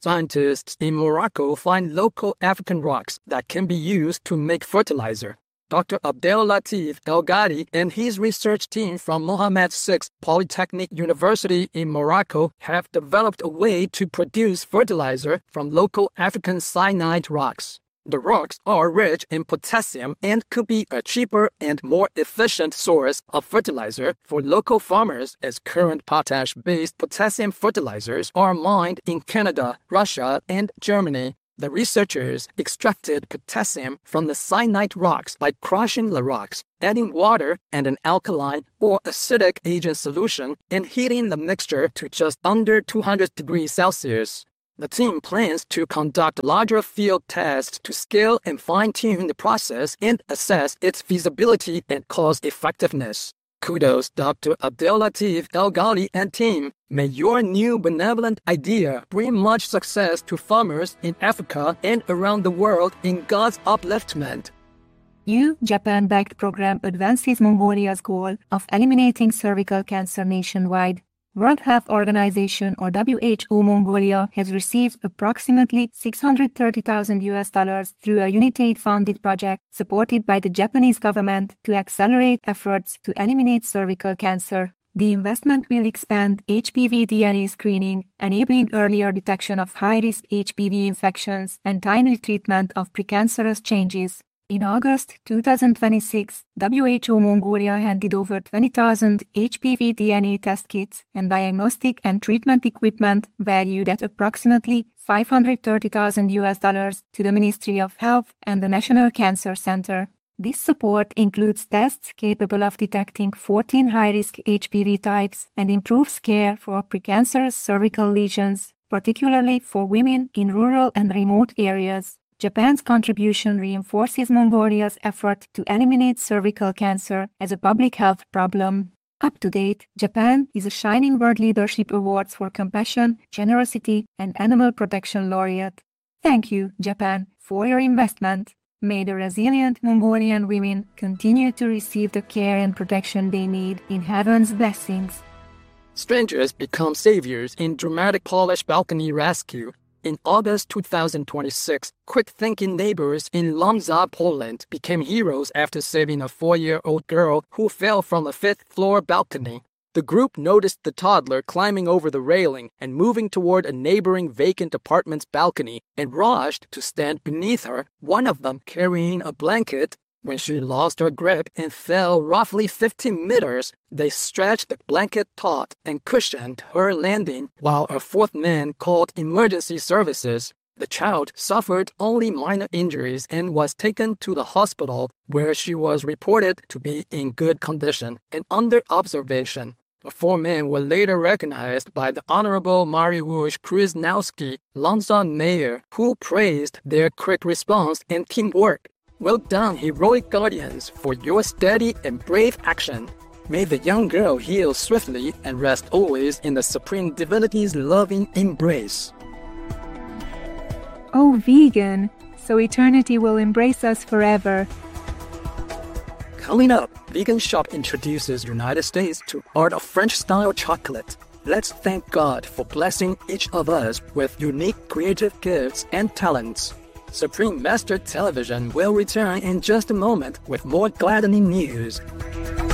Scientists in Morocco find local African rocks that can be used to make fertilizer. Dr. Abdellatif El Ghadi and his research team from Mohammed VI Polytechnic University in Morocco have developed a way to produce fertilizer from local African cyanide rocks. The rocks are rich in potassium and could be a cheaper and more efficient source of fertilizer for local farmers, as current potash-based potassium fertilizers are mined in Canada, Russia, and Germany. The researchers extracted potassium from the cyanide rocks by crushing the rocks, adding water and an alkaline or acidic agent solution, and heating the mixture to just under 200 degrees Celsius. The team plans to conduct larger field tests to scale and fine-tune the process and assess its feasibility and cost-effectiveness. Kudos, Dr. Abdellatif El Ghadi and team. May your new benevolent idea bring much success to farmers in Africa and around the world in God's upliftment. New Japan-backed program advances Mongolia's goal of eliminating cervical cancer nationwide. World Health Organization or WHO Mongolia has received approximately $630,000 through a United-funded project supported by the Japanese government to accelerate efforts to eliminate cervical cancer. The investment will expand HPV DNA screening, enabling earlier detection of high-risk HPV infections and timely treatment of precancerous changes. In August 2026, WHO Mongolia handed over 20,000 HPV DNA test kits and diagnostic and treatment equipment valued at approximately $530,000 to the Ministry of Health and the National Cancer Center. This support includes tests capable of detecting 14 high-risk HPV types and improves care for precancerous cervical lesions, particularly for women in rural and remote areas. Japan's contribution reinforces Mongolia's effort to eliminate cervical cancer as a public health problem. Up to date, Japan is a Shining World Leadership Awards for Compassion, Generosity, and Animal Protection laureate. Thank you, Japan, for your investment. May the resilient Mongolian women continue to receive the care and protection they need in heaven's blessings. Strangers become saviors in dramatic Polish balcony rescue. In August 2026, quick-thinking neighbors in Łomża, Poland became heroes after saving a 4-year-old girl who fell from a 5th-floor balcony. The group noticed the toddler climbing over the railing and moving toward a neighboring vacant apartment's balcony and rushed to stand beneath her, one of them carrying a blanket. When she lost her grip and fell roughly 50 meters, they stretched the blanket taut and cushioned her landing while a 4th man called emergency services. The child suffered only minor injuries and was taken to the hospital, where she was reported to be in good condition and under observation. The 4 men were later recognized by the Honorable Mariusz Krzyżanowski, Łomża mayor, who praised their quick response and teamwork. Well done, heroic guardians, for your steady and brave action. May the young girl heal swiftly and rest always in the Supreme Divinity's loving embrace. Oh, vegan, so eternity will embrace us forever. Coming up, Vegan Shop introduces United States to art of French-style chocolate. Let's thank God for blessing each of us with unique creative gifts and talents. Supreme Master Television will return in just a moment with more gladdening news.